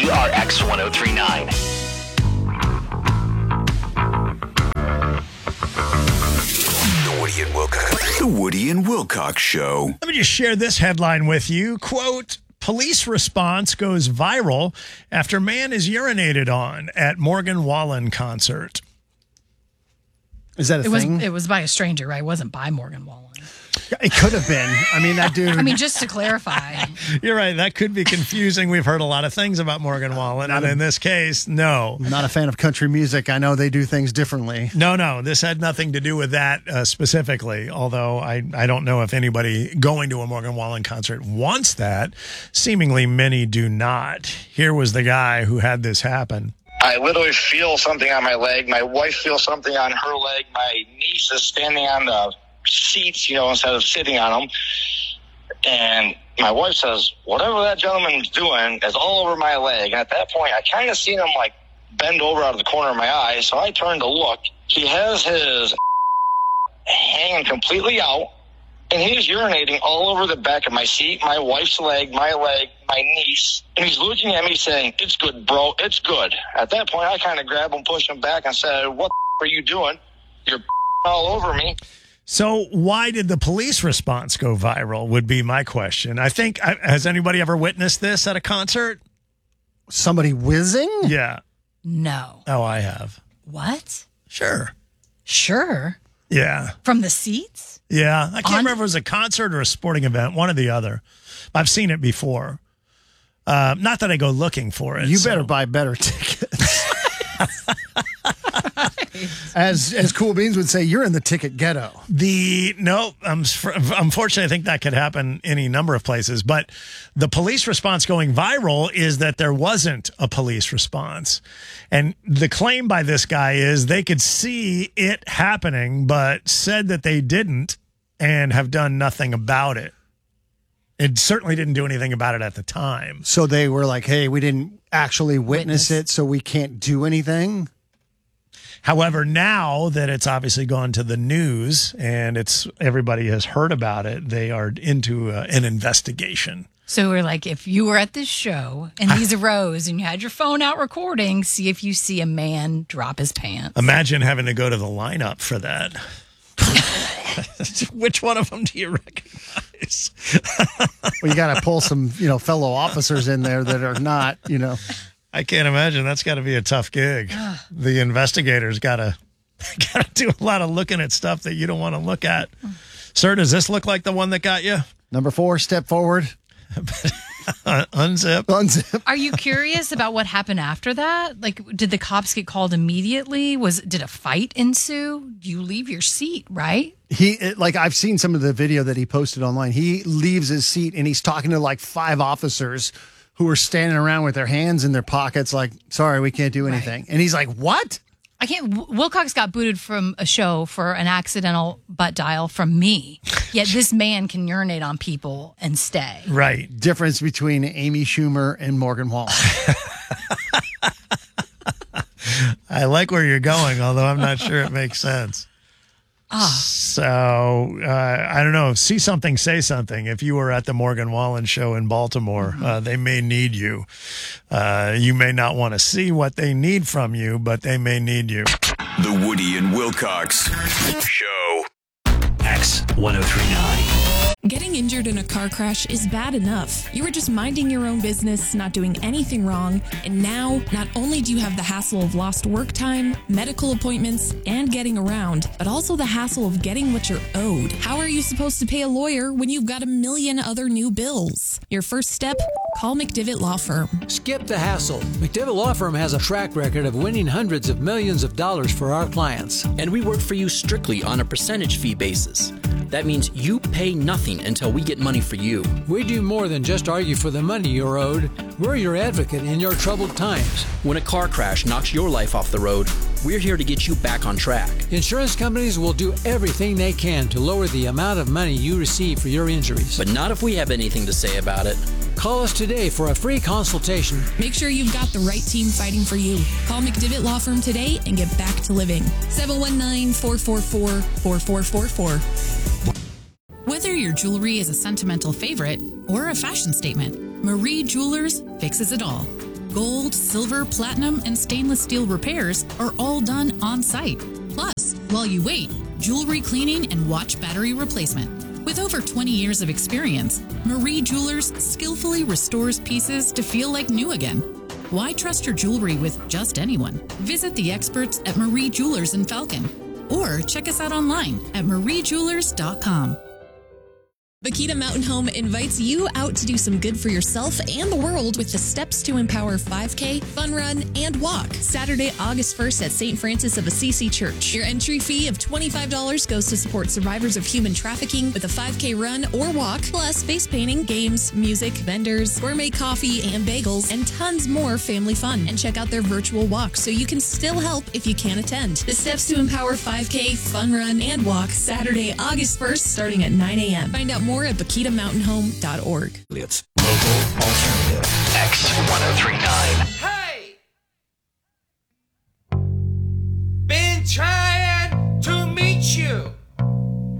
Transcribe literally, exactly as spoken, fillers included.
W R X ten thirty-nine. The Woody and Wilcox. The Woody and Wilcox Show. Let me just share this headline with you. Quote, police response goes viral after man is urinated on at Morgan Wallen concert. Is that a it was, thing? It was by a stranger, right? It wasn't by Morgan Wallen. It could have been. I mean, that dude. I mean, just to clarify. You're right. That could be confusing. We've heard a lot of things about Morgan Wallen, and in this case, no. I'm not a fan of country music. I know they do things differently. No, no. This had nothing to do with that uh, specifically, although I, I don't know if anybody going to a Morgan Wallen concert wants that. Seemingly many do not. Here was the guy who had this happen. I literally feel something on my leg. My wife feels something on her leg. My niece is standing on the seats, you know, instead of sitting on them. And my wife says, whatever that gentleman's doing is all over my leg. And at that point, I kind of seen him like bend over out of the corner of my eye. So I turned to look. He has his hanging completely out, and he's urinating all over the back of my seat, my wife's leg, my leg, my niece. And he's looking at me saying, it's good, bro. It's good. At that point, I kind of grabbed him, pushed him back, and said, what the are you doing? You're all over me. So why did the police response go viral would be my question. I think, has anybody ever witnessed this at a concert? Somebody whizzing? Yeah. No. Oh, I have. What? Sure. Sure. Yeah. From the seats? Yeah. I can't On- remember if it was a concert or a sporting event, one or the other. I've seen it before. Uh, not that I go looking for it. You so. better buy better tickets. As as Cool Beans would say, you're in the ticket ghetto. The no, um, unfortunately, I think that could happen any number of places. But the police response going viral is that there wasn't a police response, and the claim by this guy is they could see it happening, but said that they didn't and have done nothing about it. It certainly didn't do anything about it at the time. So they were like, "Hey, we didn't actually witness, Witness. it, so we can't do anything." However, now that it's obviously gone to the news and it's everybody has heard about it, they are into uh, an investigation. So we're like, if you were at this show and these arose and you had your phone out recording, see if you see a man drop his pants. Imagine having to go to the lineup for that. Which one of them do you recognize? Well, you got to pull some, you know, fellow officers in there that are not, you know. I can't imagine. That's got to be a tough gig. The investigators got to got to do a lot of looking at stuff that you don't want to look at. Sir, does this look like the one that got you? Number four, step forward. uh, unzip. Unzip. Are you curious about what happened after that? Like, did the cops get called immediately? Was did a fight ensue? You leave your seat, right? He it, like I've seen some of the video that he posted online. He leaves his seat and he's talking to like five officers who are standing around with their hands in their pockets like, sorry, we can't do anything. Right. And he's like, what? I can't. Wilcox got booted from a show for an accidental butt dial from me. Yet this man can urinate on people and stay. Right. Difference between Amy Schumer and Morgan Wallen. I like where you're going, although I'm not sure it makes sense. Ah. So, uh, I don't know. See something, say something. If you were at the Morgan Wallen show in Baltimore, mm-hmm. uh, they may need you. Uh, you may not want to see what they need from you, but they may need you. The Woody and Wilcox Show. X ten thirty-nine. Getting injured in a car crash is bad enough. You were just minding your own business, not doing anything wrong, and now not only do you have the hassle of lost work time, medical appointments, and getting around, but also the hassle of getting what you're owed. How are you supposed to pay a lawyer when you've got a million other new bills? Your first step? Call McDivitt Law Firm. Skip the hassle. McDivitt Law Firm has a track record of winning hundreds of millions of dollars for our clients. And we work for you strictly on a percentage fee basis. That means you pay nothing until we get money for you. We do more than just argue for the money you're owed. We're your advocate in your troubled times. When a car crash knocks your life off the road, we're here to get you back on track. Insurance companies will do everything they can to lower the amount of money you receive for your injuries. But not if we have anything to say about it. Call us today for a free consultation. Make sure you've got the right team fighting for you. Call McDivitt Law Firm today and get back to living. seven one nine, four four four, four four four four. Whether your jewelry is a sentimental favorite or a fashion statement, Marie Jewelers fixes it all. Gold, silver, platinum, and stainless steel repairs are all done on site. Plus, while you wait, jewelry cleaning and watch battery replacement. With over twenty years of experience, Marie Jewelers skillfully restores pieces to feel like new again. Why trust your jewelry with just anyone? Visit the experts at Marie Jewelers in Falcon or check us out online at marie jewelers dot com. Bakita Mountain Home invites you out to do some good for yourself and the world with the Steps to Empower five K, Fun Run, and Walk. Saturday, August first at Saint Francis of Assisi Church. Your entry fee of twenty-five dollars goes to support survivors of human trafficking with a five K run or walk, plus face painting, games, music, vendors, gourmet coffee and bagels, and tons more family fun. And check out their virtual walk so you can still help if you can't attend. The Steps to Empower five K, Fun Run, and Walk, Saturday, August first, starting at nine a.m. Find out more at bakita mountain home dot org. It's local alternative. X ten thirty-nine. Hey! Been trying.